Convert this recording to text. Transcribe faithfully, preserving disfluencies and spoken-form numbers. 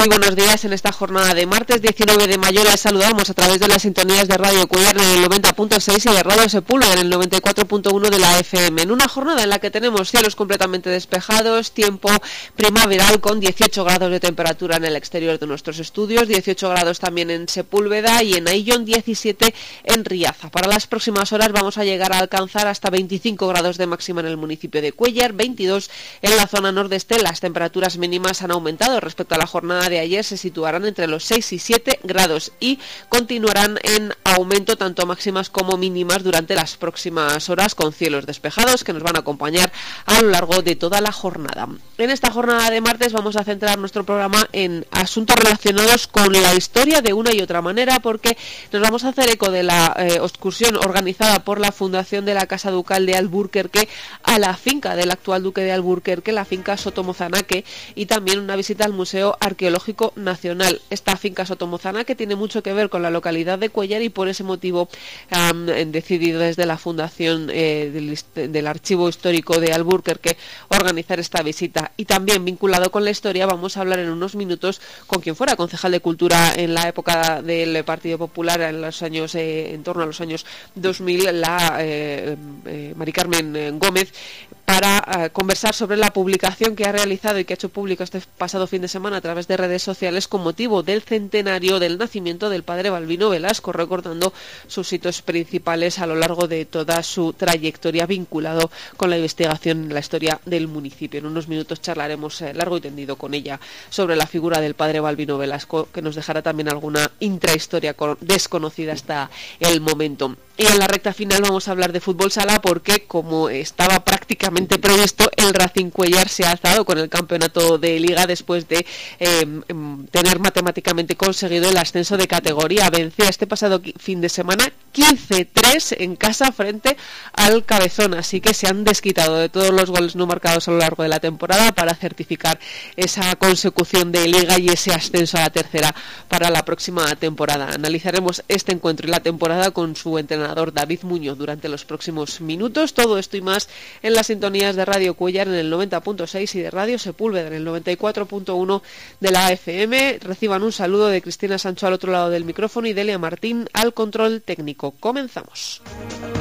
Muy buenos días. En esta jornada de martes diecinueve de mayo les saludamos a través de las sintonías de Radio Cuellar en el noventa punto seis y de Radio Sepúlveda en el noventa y cuatro punto uno de la F M. En una jornada en la que tenemos cielos completamente despejados, tiempo primaveral con dieciocho grados de temperatura en el exterior de nuestros estudios, dieciocho grados también en Sepúlveda y en Ayllón, diecisiete en Riaza. Para las próximas horas vamos a llegar a alcanzar hasta veinticinco grados de máxima en el municipio de Cuéllar, veintidós en la zona nordeste. Las temperaturas mínimas han aumentado respecto a la jornada de ayer, se situarán entre los seis y siete grados y continuarán en aumento tanto máximas como mínimas durante las próximas horas, con cielos despejados que nos van a acompañar a lo largo de toda la jornada. En esta jornada de martes vamos a centrar nuestro programa en asuntos relacionados con la historia de una y otra manera, porque nos vamos a hacer eco de la eh, excursión organizada por la Fundación de la Casa Ducal de Alburquerque a la finca del actual duque de Alburquerque, la finca Sotomozanaque, y también una visita al Museo Arqueológico Nacional. Esta finca Sotomozanaque tiene mucho que ver con la localidad de Cuéllar y por ese motivo han um, decidido desde la Fundación eh, del, del Archivo Histórico de Alburquerque organizar esta visita. Y también vinculado con la historia vamos a hablar en unos minutos con quien fuera concejal de Cultura en la época del Partido Popular en los años eh, en torno a los años dos mil, la eh, eh, Mari Carmen Gómez, para uh, conversar sobre la publicación que ha realizado y que ha hecho público este pasado fin de semana a través de redes sociales con motivo del centenario del nacimiento del padre Balbino Velasco, recordando sus hitos principales a lo largo de toda su trayectoria vinculado con la investigación en la historia del municipio. En unos minutos charlaremos eh, largo y tendido con ella sobre la figura del padre Balbino Velasco, que nos dejará también alguna intrahistoria desconocida hasta el momento. Y en la recta final vamos a hablar de fútbol sala porque, como estaba prácticamente previsto, el Racing Cuéllar se ha alzado con el campeonato de Liga después de eh, tener matemáticamente conseguido el ascenso de categoría. Venció este pasado fin de semana quince tres en casa frente al Cabezón, así que se han desquitado de todos los goles no marcados a lo largo de la temporada para certificar esa consecución de Liga y ese ascenso a la tercera para la próxima temporada. Analizaremos este encuentro y la temporada con su entrenador David Muñoz durante los próximos minutos. Todo esto y más en las sintonías de Radio Cuéllar en el noventa punto seis y de Radio Sepúlveda en el noventa y cuatro punto uno de la F M. Reciban un saludo de Cristina Sancho al otro lado del micrófono y Delia Martín al control técnico. Comenzamos.